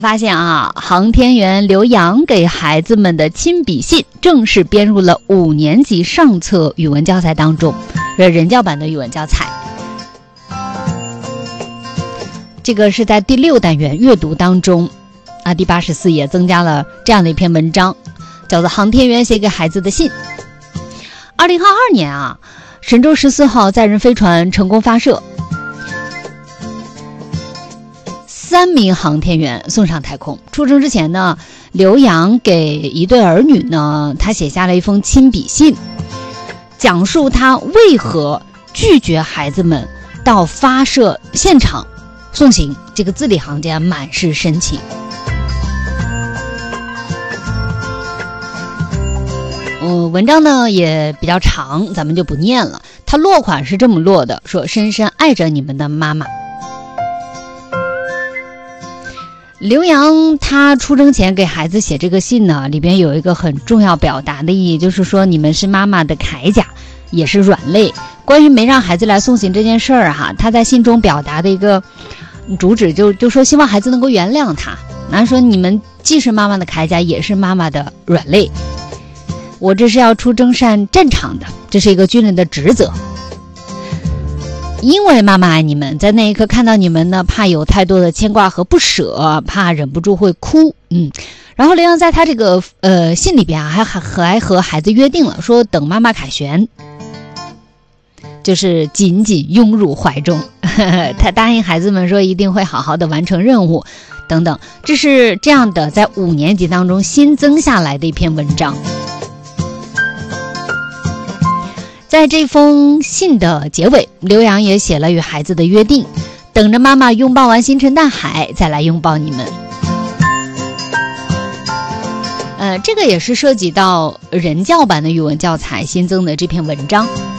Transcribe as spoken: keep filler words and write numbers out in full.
发现啊，航天员刘洋给孩子们的亲笔信正式编入了五年级上册语文教材当中，这人教版的语文教材。这个是在第六单元阅读当中啊，第八十四页增加了这样的一篇文章，叫做《航天员写给孩子的信》。二零二二年啊，神舟十四号载人飞船成功发射。三名航天员送上太空。出征之前呢，刘洋给一对儿女呢，他写下了一封亲笔信，讲述他为何拒绝孩子们到发射现场送行。这个字里行间满是深情。嗯，文章呢也比较长，咱们就不念了。他落款是这么落的，说深深爱着你们的妈妈。刘洋他出征前给孩子写这个信呢，里边有一个很重要表达的意义，就是说你们是妈妈的铠甲，也是软肋。关于没让孩子来送行这件事儿哈，他在信中表达的一个主旨就就说希望孩子能够原谅他，然后说你们既是妈妈的铠甲，也是妈妈的软肋。我这是要出征上战场的，这是一个军人的职责。因为妈妈爱你们，在那一刻看到你们呢，怕有太多的牵挂和不舍，怕忍不住会哭。嗯，然后刘洋在他这个呃信里边啊，还还还和孩子约定了，说等妈妈凯旋，就是紧紧拥入怀中。呵呵，他答应孩子们说一定会好好的完成任务，等等。这是这样的，在五年级当中新增下来的一篇文章。在这封信的结尾，刘洋也写了与孩子的约定，等着妈妈拥抱完星辰大海，再来拥抱你们。呃，这个也是涉及到人教版的语文教材新增的这篇文章。